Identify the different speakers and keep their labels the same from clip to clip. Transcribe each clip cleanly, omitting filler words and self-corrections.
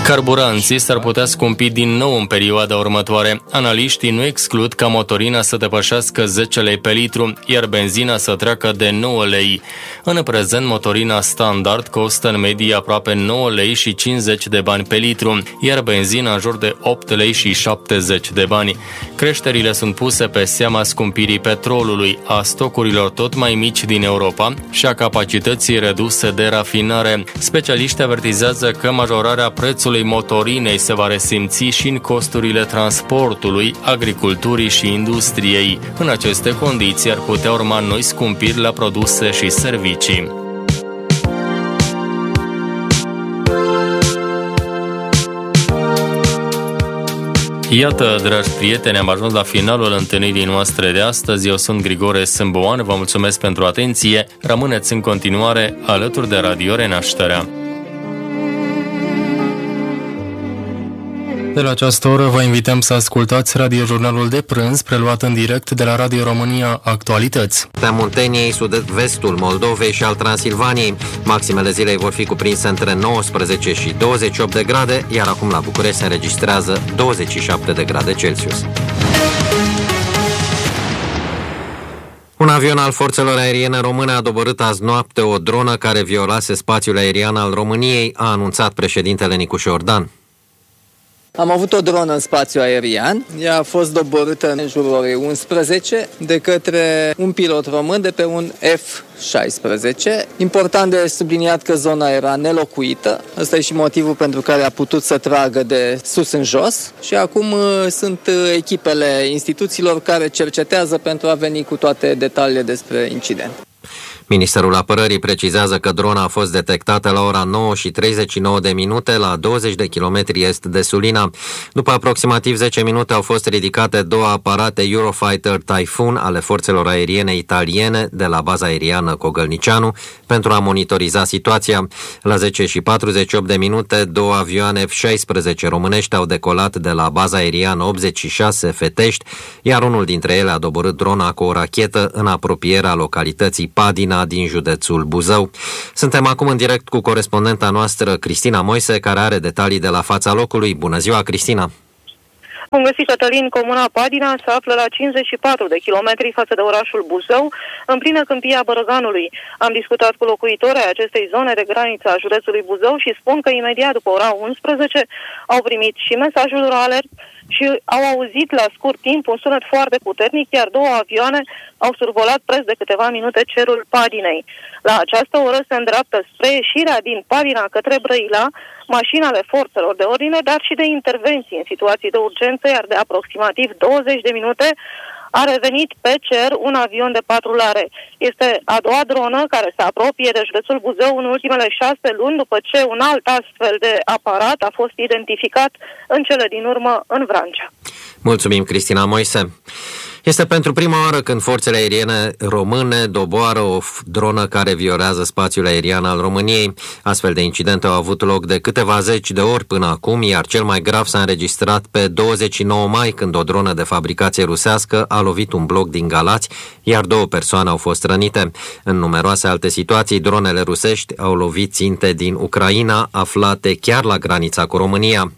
Speaker 1: Carburanții s-ar putea scumpi din nou în perioada următoare. Analiștii nu exclud ca motorina să depășească 10 lei pe litru, iar benzina să treacă de 9 lei. În prezent, motorina standard costă în medie aproape 9 lei și 50 de bani pe litru, iar benzina în jur de 8 lei și 70 de bani. Creșterile sunt puse pe seama scumpirii petrolului, a stocurilor tot mai mici din Europa și a capacității reduse de rafinare. Specialiștii avertizează că majorarea prețului motorinei se va resimți și în costurile transportului, agriculturii și industriei. În aceste condiții ar putea urma noi scumpiri la produse și servicii. Iată, dragi prieteni, am ajuns la finalul întâlnirii noastre de astăzi. Eu sunt Grigore Sâmboan, vă mulțumesc pentru atenție. Rămâneți în continuare alături de Radio Renașterea. De la această oră vă invităm să ascultați radiojurnalul de prânz preluat în direct de la Radio România Actualități.
Speaker 2: Munteniei, sud-vestul Moldovei și al Transilvaniei. Maximele zilei vor fi cuprinse între 19 și 28 de grade, iar acum la București se înregistrează 27 de grade Celsius. Un avion al forțelor aeriene române a doborât azi noapte o dronă care violase spațiul aerian al României, a anunțat președintele Nicu Șordan.
Speaker 3: Am avut o dronă în spațiu aerian, ea a fost doborâtă în jurul orei 11 de către un pilot român de pe un F-16. Important de subliniat că zona era nelocuită, ăsta e și motivul pentru care a putut să tragă de sus în jos și acum sunt echipele instituțiilor care cercetează pentru a veni cu toate detaliile despre incident.
Speaker 2: Ministerul Apărării precizează că drona a fost detectată la ora 9 și 39 de minute la 20 de kilometri est de Sulina. După aproximativ 10 minute au fost ridicate două aparate Eurofighter Typhoon ale forțelor aeriene italiene de la baza aeriană Cogălnicianu pentru a monitoriza situația. La 10 și 48 de minute, două avioane F-16 românești au decolat de la baza aeriană 86 Fetești, iar unul dintre ele a doborât drona cu o rachetă în apropierea localității Padina din județul Buzău. Suntem acum în direct cu corespondenta noastră Cristina Moise, care are detalii de la fața locului. Bună ziua, Cristina!
Speaker 4: Bun găsit, Cătălin. Comuna Padina se află la 54 de kilometri față de orașul Buzău, în plină câmpie a Bărăganului. Am discutat cu locuitorii acestei zone de graniță a județului Buzău și spun că imediat după ora 11 au primit și mesajul alert și au auzit la scurt timp un sunet foarte puternic, iar două avioane au survolat preț de câteva minute cerul Padinei. La această oră se îndreaptă spre ieșirea din Padina către Brăila mașinile forțelor de ordine, dar și de intervenții în situații de urgență, iar de aproximativ 20 de minute a revenit pe cer un avion de patrulare. Este a doua dronă care se apropie de județul Buzău în ultimele 6 luni, după ce un alt astfel de aparat a fost identificat în cele din urmă în Vrancea.
Speaker 2: Mulțumim, Cristina Moise. Este pentru prima oară când forțele aeriene române doboară o dronă care violează spațiul aerian al României. Astfel de incidente au avut loc de câteva zeci de ori până acum, iar cel mai grav s-a înregistrat pe 29 mai, când o dronă de fabricație rusească a lovit un bloc din Galați, iar două persoane au fost rănite. În numeroase alte situații, dronele rusești au lovit ținte din Ucraina, aflate chiar la granița cu România.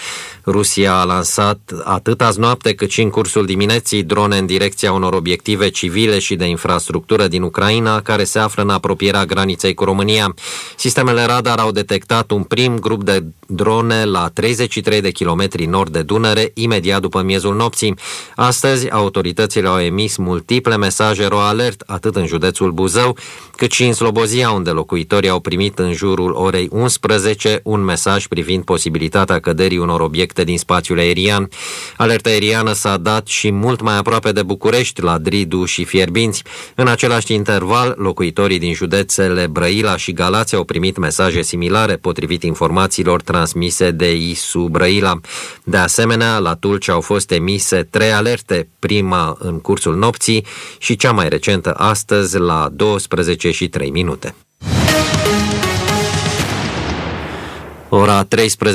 Speaker 2: Rusia a lansat atât azi noapte cât și în cursul dimineții drone în direcția unor obiective civile și de infrastructură din Ucraina, care se află în apropierea graniței cu România. Sistemele radar au detectat un prim grup de drone la 33 de kilometri nord de Dunăre, imediat după miezul nopții. Astăzi, autoritățile au emis multiple mesaje ro-alert, atât în județul Buzău, cât și în Slobozia, unde locuitorii au primit în jurul orei 11 un mesaj privind posibilitatea căderii unor obiecte din spațiul aerian. Alerta aeriană s-a dat și mult mai aproape de București, la Dridu și Fierbinți. În același interval, locuitorii din județele Brăila și Galați au primit mesaje similare, potrivit informațiilor transmise de ISU Brăila. De asemenea, la Tulcea au fost emise 3 alerte, prima în cursul nopții și cea mai recentă astăzi la 12 și 3 minute. Ora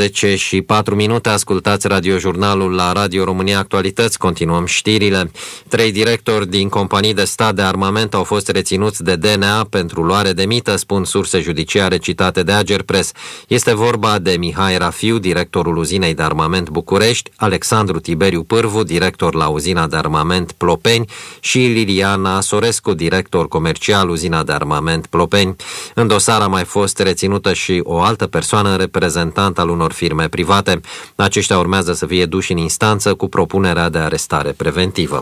Speaker 2: 13:04, ascultați radiojurnalul la Radio România Actualități. Continuăm știrile. 3 directori din companii de stat de armament au fost reținuți de DNA pentru luare de mită, spun surse judiciare citate de Agerpres. Este vorba de Mihai Rafiu, directorul uzinei de armament București, Alexandru Tiberiu Pârvu, director la uzina de armament Plopeni și Liliana Sorescu, director comercial uzina de armament Plopeni. În dosar a mai fost reținută și o altă persoană reprezentant al unor firme private. Aceștia urmează să fie duși în instanță cu propunerea de arestare preventivă.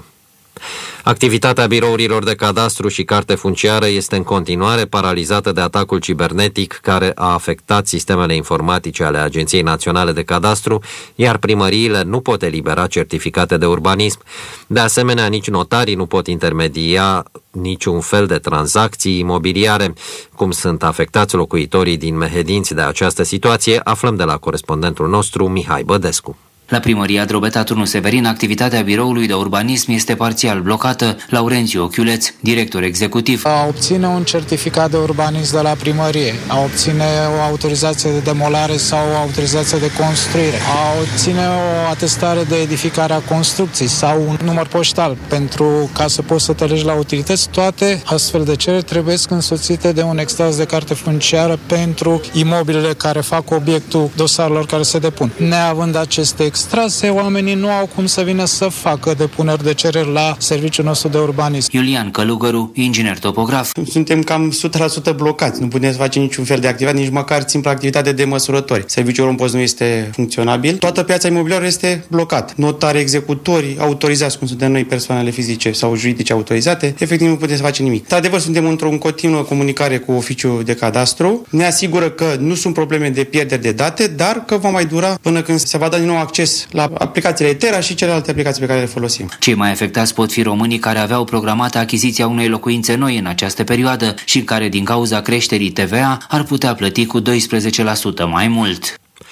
Speaker 2: Activitatea birourilor de cadastru și carte funciară este în continuare paralizată de atacul cibernetic care a afectat sistemele informatice ale Agenției Naționale de Cadastru, iar primăriile nu pot elibera certificate de urbanism. De asemenea, nici notarii nu pot intermedia niciun fel de tranzacții imobiliare. Cum sunt afectați locuitorii din Mehedinți de această situație, aflăm de la corespondentul nostru Mihai Bădescu.
Speaker 5: La primăria Drobeta Turnu Severin, activitatea biroului de urbanism este parțial blocată. Laurențiu Ochiuleț, director executiv.
Speaker 6: A obține un certificat de urbanism de la primărie, a obține o autorizație de demolare sau o autorizație de construire, a obține o atestare de edificare a construcției sau un număr poștal pentru ca să poți să te legi la utilități, toate astfel de cereri trebuie însoțite de un extras de carte funciară pentru imobilele care fac obiectul dosarelor care se depun. Neavând aceste extrase, oamenii nu au cum să vină să facă depuneri de cereri la serviciul nostru de urbanism.
Speaker 5: Iulian Călugăru, inginer topograf.
Speaker 7: Suntem cam 100% blocați. Nu putem să facem niciun fel de activitate, nici măcar simplu activitate de măsurători. Serviciul Rompost nu este funcționabil. Toată piața imobiliară este blocată. Notari, executori, autorizați, cum suntem noi persoanele fizice sau juridice autorizate, efectiv nu putem să facem nimic. Într-adevăr, suntem într-o continuă comunicare cu oficiul de cadastru. Ne asigură că nu sunt probleme de pierderi de date, dar că va mai dura până când se va da din nou acces la aplicațiile Terra și celelalte aplicații pe care le folosim.
Speaker 5: Cei mai afectați pot fi românii care aveau programată achiziția unei locuințe noi în această perioadă și care, din cauza creșterii TVA, ar putea plăti cu 12% mai mult.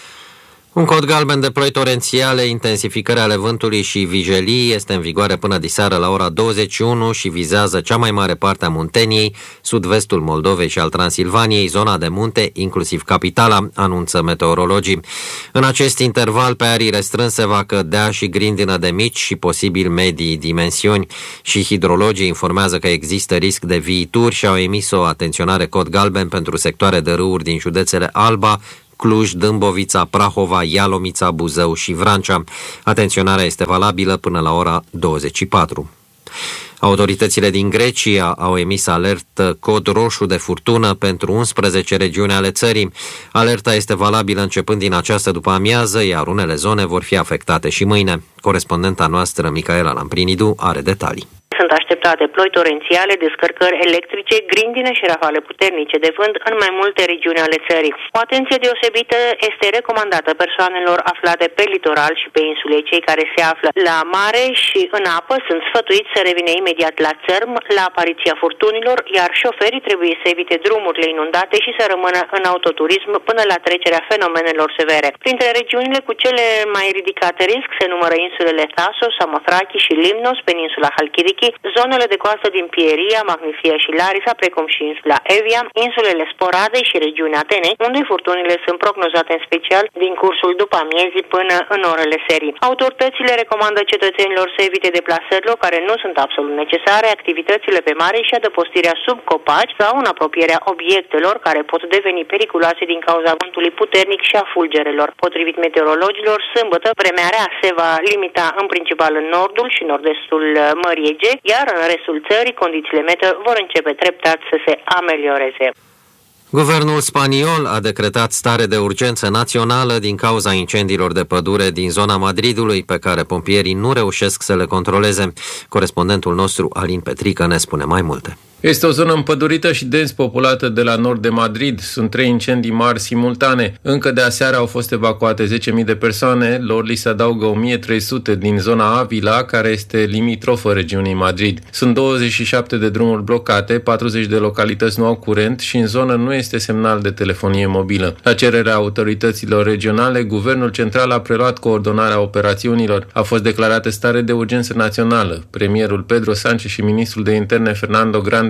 Speaker 2: Un cod galben de ploi torențiale, intensificări ale vântului și vijelii este în vigoare până diseară la ora 21 și vizează cea mai mare parte a Munteniei, sud-vestul Moldovei și al Transilvaniei, zona de munte, inclusiv capitala, anunță meteorologii. În acest interval, pe arii restrânse va cădea și grindină de mici și posibil medii dimensiuni și hidrologii informează că există risc de viituri și au emis o atenționare cod galben pentru sectoare de râuri din județele Alba, Cluj, Dâmbovița, Prahova, Ialomița, Buzău și Vrancea. Atenționarea este valabilă până la ora 24. Autoritățile din Grecia au emis alertă cod roșu de furtună pentru 11 regiuni ale țării. Alerta este valabilă începând din această după-amiază, iar unele zone vor fi afectate și mâine. Corespondenta noastră, Micaela Lamprinidu, are detalii.
Speaker 8: Sunt așteptate ploi torențiale, descărcări electrice, grindine și rafale puternice de vânt în mai multe regiuni ale țării. O atenție deosebită este recomandată persoanelor aflate pe litoral și pe insule. Cei care se află la mare și în apă sunt sfătuiți să revină imediat la țărm la apariția furtunilor, iar șoferii trebuie să evite drumurile inundate și să rămână în autoturism până la trecerea fenomenelor severe. Printre regiunile cu cele mai ridicate risc se numără insulele Tasos, Samothrachi și Limnos, peninsula Halkidiki, zonele de coastă din Pieria, Magnifia și Larisa, precum și insula Evia, insulele Sporadei și regiunea Atenei, unde furtunile sunt prognozate în special din cursul după amiezii până în orele serii. Autoritățile recomandă cetățenilor să evite deplasările care nu sunt absolut necesare, activitățile pe mare și adăpostirea sub copaci sau în apropierea obiectelor care pot deveni periculoase din cauza vântului puternic și a fulgerelor. Potrivit meteorologilor, sâmbătă vremea rea se va limita în principal în nordul și nord-estul Mării Egee, iar în restul țării condițiile meteo vor începe treptat să se amelioreze.
Speaker 2: Guvernul spaniol a decretat stare de urgență națională din cauza incendiilor de pădure din zona Madridului, pe care pompierii nu reușesc să le controleze. Corespondentul nostru, Alin Petrică, ne spune mai multe.
Speaker 9: Este o zonă împădurită și dens populată de la nord de Madrid. Sunt 3 incendii mari simultane. Încă de aseară au fost evacuate 10.000 de persoane, lor li se adaugă 1.300 din zona Avila, care este limitrofă regiunii Madrid. Sunt 27 de drumuri blocate, 40 de localități nu au curent și în zonă nu este semnal de telefonie mobilă. La cererea autorităților regionale, Guvernul Central a preluat coordonarea operațiunilor. A fost declarată stare de urgență națională. Premierul Pedro Sánchez și ministrul de interne Fernando Grande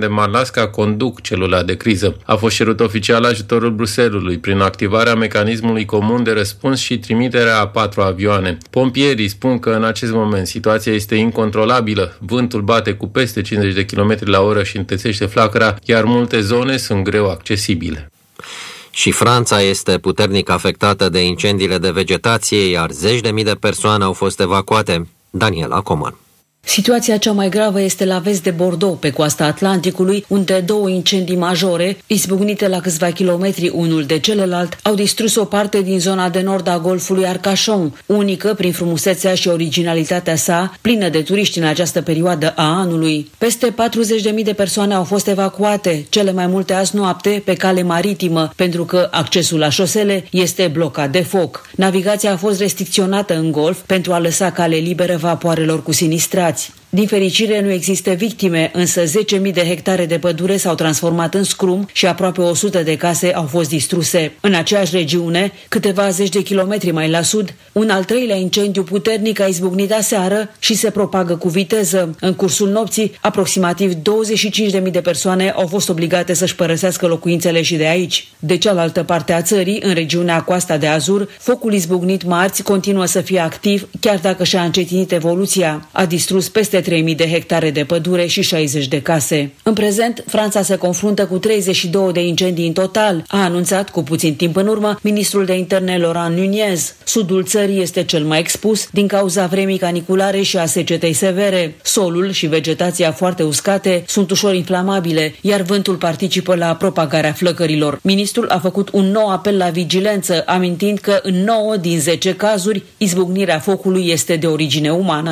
Speaker 9: de Marlaska conduc celula de criză. A fost cerut oficial ajutorul Bruxellesului prin activarea mecanismului comun de răspuns și trimiterea a 4 avioane. Pompierii spun că în acest moment situația este incontrolabilă. Vântul bate cu peste 50 de km la oră și întețește flacăra, iar multe zone sunt greu accesibile.
Speaker 2: Și Franța este puternic afectată de incendiile de vegetație, iar zeci de mii de persoane au fost evacuate. Daniela Coman.
Speaker 10: Situația cea mai gravă este la vest de Bordeaux, pe coasta Atlanticului, unde 2 incendii majore, izbucnite la câțiva kilometri unul de celălalt, au distrus o parte din zona de nord a golfului Arcachon, unică prin frumusețea și originalitatea sa, plină de turiști în această perioadă a anului. Peste 40.000 de persoane au fost evacuate, cele mai multe azi noapte, pe cale maritimă, pentru că accesul la șosele este blocat de foc. Navigația a fost restricționată în golf pentru a lăsa cale liberă vapoarelor cu sinistrați. Din fericire nu există victime, însă 10.000 de hectare de pădure s-au transformat în scrum și aproape 100 de case au fost distruse. În aceeași regiune, câteva zeci de kilometri mai la sud, un al treilea incendiu puternic a izbucnit aseară și se propagă cu viteză. În cursul nopții, aproximativ 25.000 de persoane au fost obligate să-și părăsească locuințele și de aici. De cealaltă parte a țării, în regiunea Coasta de Azur, focul izbucnit marți continuă să fie activ, chiar dacă și-a încetinit evoluția. A distrus peste 3.000 de hectare de pădure și 60 de case. În prezent, Franța se confruntă cu 32 de incendii în total, a anunțat cu puțin timp în urmă ministrul de interne Laurent Nunez. Sudul țării este cel mai expus din cauza vremii caniculare și a secetei severe. Solul și vegetația foarte uscate sunt ușor inflamabile, iar vântul participă la propagarea flăcărilor. Ministrul a făcut un nou apel la vigilență, amintind că în 9 din 10 cazuri, izbucnirea focului este de origine umană.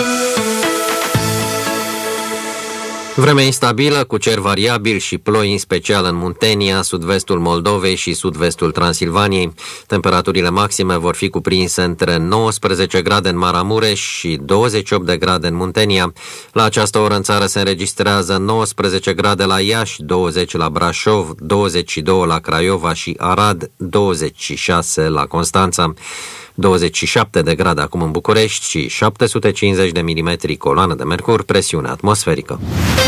Speaker 2: Vreme instabilă, cu cer variabil și ploi, în special în Muntenia, sud-vestul Moldovei și sud-vestul Transilvaniei. Temperaturile maxime vor fi cuprinse între 19 grade în Maramureș și 28 de grade în Muntenia. La această oră în țară se înregistrează 19 grade la Iași, 20 la Brașov, 22 la Craiova și Arad, 26 la Constanța. 27 de grade acum în București și 750 de milimetri coloană de mercur, presiune atmosferică.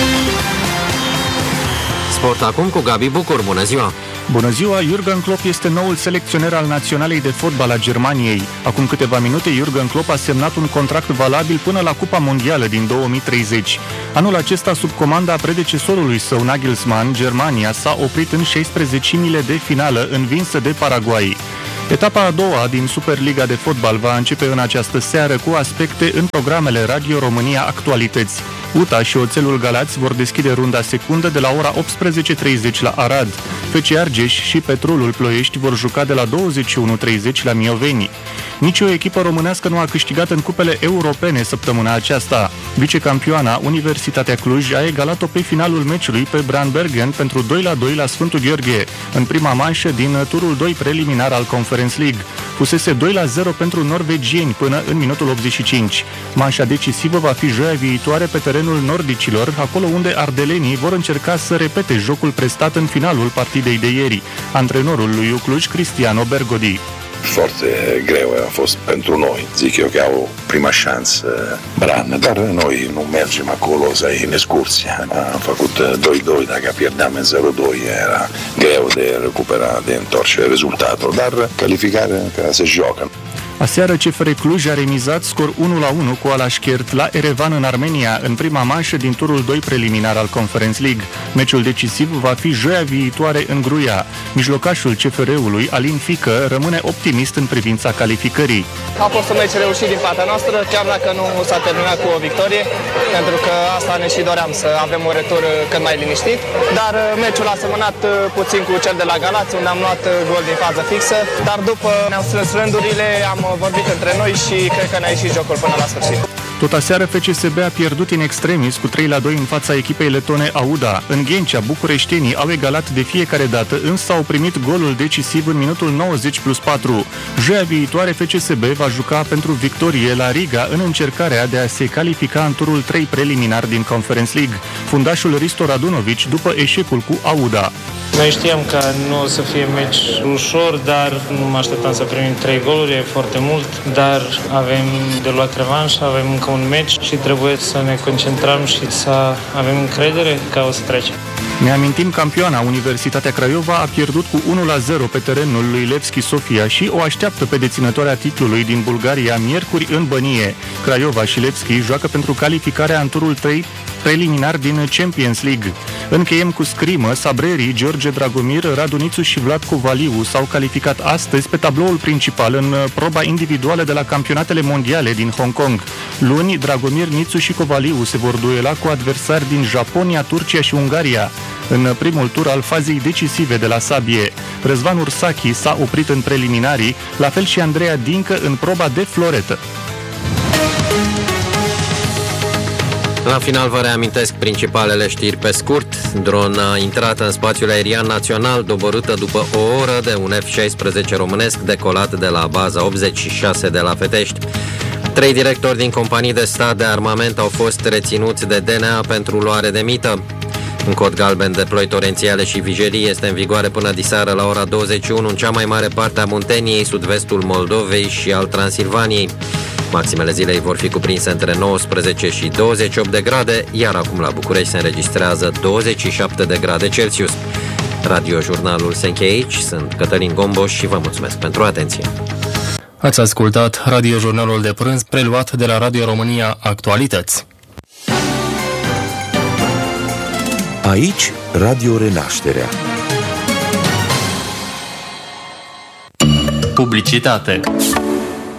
Speaker 2: Sport acum cu Gabi Bucur. Bună ziua!
Speaker 11: Bună ziua! Jürgen Klopp este noul selecționer al Naționalei de Fotbal a Germaniei. Acum câteva minute, Jürgen Klopp a semnat un contract valabil până la Cupa Mondială din 2030. Anul acesta, sub comanda predecesorului său Nagelsmann, Germania s-a oprit în 16-mile de finală, învinsă de Paraguay. Etapa a doua din Superliga de Fotbal va începe în această seară cu aspecte în programele Radio România Actualități. UTA și Oțelul Galați vor deschide runda secundă de la ora 18:30 la Arad. FC Argeș și Petrolul Ploiești vor juca de la 21:30 la Mioveni. Nici o echipă românească nu a câștigat în cupele europene săptămâna aceasta. Vicecampioana, Universitatea Cluj, a egalat-o pe finalul meciului pe Brandbergen pentru 2-2 la Sfântul Gheorghe, în prima manșă din turul 2 preliminar al Conference League. Fusese 2-0 pentru norvegieni până în minutul 85. Manșa decisivă va fi joia viitoare pe terenul nordicilor, acolo unde ardelenii vor încerca să repete jocul prestat în finalul partidei de ieri. Antrenorul lui Cluj, Cristiano Bergodi.
Speaker 12: Foarte greu a fost pentru noi. Zic eu că au prima șansă Bran, dar noi nu mergem acolo în excursie. Am făcut 2-2, dacă pierdeam în 0-2 era greu de recupera, de întoarce rezultatul, dar calificarea că se joacă.
Speaker 11: Aseară, CFR Cluj a remizat scor 1-1 cu Alashkert la Erevan în Armenia, în prima manșă din turul 2 preliminar al Conference League. Meciul decisiv va fi joia viitoare în Gruia. Mijlocașul CFR-ului, Alin Fică, rămâne optimist în privința calificării.
Speaker 13: A fost un meci reușit din partea noastră, chiar dacă nu s-a terminat cu o victorie, pentru că asta ne și doream, să avem un retur cât mai liniștit. Dar meciul a semănat puțin cu cel de la Galați, unde am luat gol din fază fixă, dar după ne-am strâns rândurile, am vorbit între noi și cred că ne-a ieșit jocul până la sfârșit.
Speaker 11: Tot aseară, FCSB a pierdut in extremis cu 3-2 în fața echipei letone Auda. În Ghencea, bucureștenii au egalat de fiecare dată, însă au primit golul decisiv în minutul 90+4. Joia viitoare, FCSB va juca pentru victorie la Riga în încercarea de a se califica în turul 3 preliminar din Conference League. Fundașul Risto Radunovic după eșecul cu Auda.
Speaker 14: Noi știam că nu o să fie meci ușor, dar nu mă așteptam să primim 3 goluri, e foarte mult, dar avem de luat revanș, avem încă un meci și trebuie să ne concentrăm și să avem încredere că o să trecem.
Speaker 11: Ne amintim, campioana Universitatea Craiova a pierdut cu 1-0 pe terenul lui Levski Sofia și o așteaptă pe deținătoarea titlului din Bulgaria miercuri în Bănie. Craiova și Levski joacă pentru calificarea în turul 3 preliminar din Champions League. Încheiem cu scrimă. Sabrerii, George Dragomir, Radu Nițu și Vlad Covaliu s-au calificat astăzi pe tabloul principal în proba individuală de la campionatele mondiale din Hong Kong. Luni, Dragomir, Nițu și Covaliu se vor duela cu adversari din Japonia, Turcia și Ungaria în primul tur al fazei decisive de la sabie. Răzvan Ursachi s-a oprit în preliminarii, la fel și Andreea Dincă în proba de floretă.
Speaker 2: La final vă reamintesc principalele știri pe scurt. Dron a intrat în spațiul aerian național, doborâtă după o oră de un F-16 românesc decolat de la baza 86 de la Fetești. 3 directori din companii de stat de armament au fost reținuți de DNA pentru luare de mită. Un cod galben de ploi torențiale și vijerii este în vigoare până diseară la ora 21 în cea mai mare parte a Munteniei, sud-vestul Moldovei și al Transilvaniei. Maximele zilei vor fi cuprinse între 19 și 28 de grade, iar acum la București se înregistrează 27 de grade Celsius. Radiojurnalul se încheie aici, sunt Cătălin Gomboș și vă mulțumesc pentru atenție.
Speaker 1: Ați ascultat radiojurnalul de prânz preluat de la Radio România Actualități.
Speaker 15: Aici, Radio Renașterea.
Speaker 1: Publicitate.